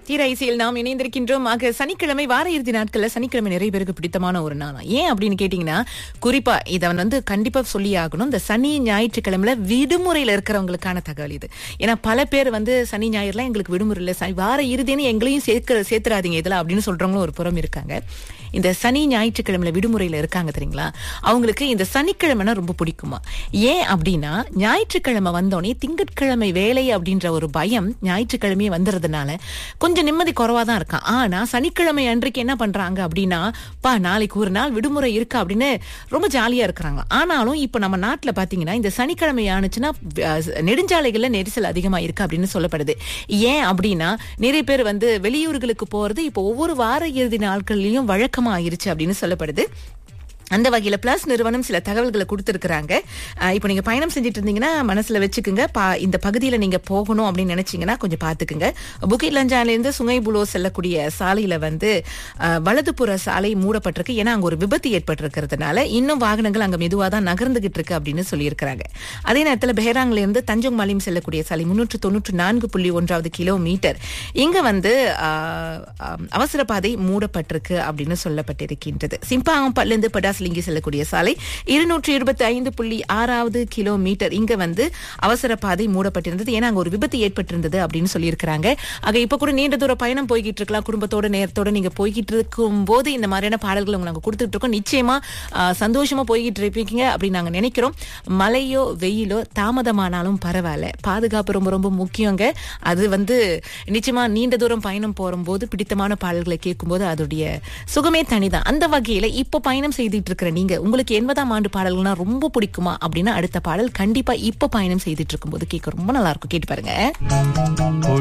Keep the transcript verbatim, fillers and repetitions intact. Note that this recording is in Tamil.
தீர இசையில் நாம் இணைந்திருக்கின்றோம். ஆக சனிக்கிழமை வார இறுதி நாட்கள்ல சனிக்கிழமை நிறைய பேருக்கு பிடித்தமான ஒரு நாள். ஏன் அப்படின்னு கேட்டீங்கன்னா, குறிப்பா இதை வந்து கண்டிப்பா சொல்லி ஆகணும். இந்த சனி ஞாயிற்றுக்கிழமையில விடுமுறையில இருக்கிறவங்களுக்கான தகவல் இது. ஏன்னா பல பேர் வந்து சனி ஞாயிறுலாம் எங்களுக்கு விடுமுறை இல்லை, சனி வார இறுதின்னு எங்களையும் சேர்க்க சேர்த்துறாதீங்க இதுல அப்படின்னு சொல்றவங்களும் ஒரு புறம் இருக்காங்க. இந்த சனி ஞாயிற்றுக்கிழமையில விடுமுறையில இருக்காங்க தெரியுங்களா, அவங்களுக்கு இந்த சனிக்கிழமைனா ரொம்ப பிடிக்குமா. ஏன் அப்படின்னா, ஞாயிற்றுக்கிழமை வந்தோடனே திங்கட்கிழமை வேலை அப்படின்ற ஒரு பயம் ஞாயிற்றுக்கிழமையே வந்துறதுனால கொஞ்சம் நிம்மதி குறைவா தான் இருக்கான். ஆனா சனிக்கிழமை அன்றைக்கு என்ன பண்றாங்க அப்படின்னா, பா நாளைக்கு ஒரு நாள் விடுமுறை இருக்கா அப்படின்னு ரொம்ப ஜாலியா இருக்கிறாங்க. ஆனாலும் இப்ப நம்ம நாட்டுல பாத்தீங்கன்னா இந்த சனிக்கிழமை ஆனிச்சுன்னா நெடுஞ்சாலைகள்ல நெரிசல் அதிகமா இருக்கு அப்படின்னு சொல்லப்படுது. ஏன் அப்படின்னா, நிறைய பேர் வந்து வெளியூர்களுக்கு போறது இப்ப ஒவ்வொரு வார இறுதி நாட்கள்லயும் வழக்கமா ஆயிருச்சு அப்படின்னு சொல்லப்படுது. அந்த வகையில பிளஸ் நிறுவனம் சில தகவல்களை கொடுத்திருக்கிறாங்க. இப்போ நீங்க பயணம் செஞ்சுட்டு இருந்தீங்கன்னா மனசுல வச்சுக்குங்க, இந்த பகுதியில நீங்க போகணும் அப்படின்னு நினைச்சீங்கன்னா கொஞ்சம் பாத்துக்குங்க. புகிட் லஞ்சான்ல இருந்து சுங்கைபுலோ செல்லக்கூடிய சாலையில வந்து வலதுபுற சாலை மூடப்பட்டிருக்கு. ஏன்னா அங்க ஒரு விபத்து ஏற்பட்டிருக்கிறதுனால இன்னும் வாகனங்கள் அங்க மெதுவா தான் நகர்ந்துகிட்டு இருக்கு அப்படின்னு சொல்லியிருக்கிறாங்க. அதே நேரத்தில் பெஹராங்ல இருந்து தஞ்சோங் மாலிம் செல்லக்கூடிய சாலை முன்னூற்று தொன்னூற்று நான்கு புள்ளி ஒன்றாவது கிலோமீட்டர் இங்க வந்து அவசர பாதை மூடப்பட்டிருக்கு அப்படின்னு சொல்லப்பட்டிருக்கின்றது. சிம்பாங்கப்பல்ல இருந்து படாஸ் இங்கே செல்லக்கூடிய சாலை இருநூற்றி இருபத்தி ஐந்து புள்ளி ஆறாவது கிலோமீட்டர் இங்க வந்து அவசர பாதை மூடப்பட்டிருந்தது. ஏன்னா அங்க ஒரு விபத்து ஏற்பட்டிருந்தது அப்படின்னு சொல்லியிருக்கிறாங்க. ஆக இப்ப கூட நீண்ட தூர பயணம் போய்கிட்டு இருக்கலாம், குடும்பத்தோட நேரத்தோட நீங்க போய்கிட்டு இருக்கும் போது இந்த மாதிரியான பாடல்கள் உங்களுக்கு நாங்க கொடுத்துட்டு இருக்கோம். நிச்சயமா சந்தோஷமா போய்கிட்டு இருப்பீங்க அப்படின்னு நாங்க நினைக்கிறோம். மழையோ வெயிலோ தாமதமானாலும் பரவாயில்ல, பாதுகாப்பு ரொம்ப ரொம்ப முக்கியங்க. அது வந்து நிச்சயமா நீண்ட தூரம் பயணம் போகும்போது பிடித்தமான பாடல்களை கேட்கும் போது அதோடைய சுகமே தனிதான். அந்த வகையில இப்ப பயணம் செய்துட்டு இருக்கிற நீங்க, உங்களுக்கு எண்பதாம் ஆண்டு பாடல்கள்னா ரொம்ப பிடிக்குமா அப்படின்னா அடுத்த பாடல் கண்டிப்பா இப்ப பயணம் செய்துட்டு இருக்கும் போது கேட்க ரொம்ப நல்லா இருக்கும். கேட்டு பாருங்க.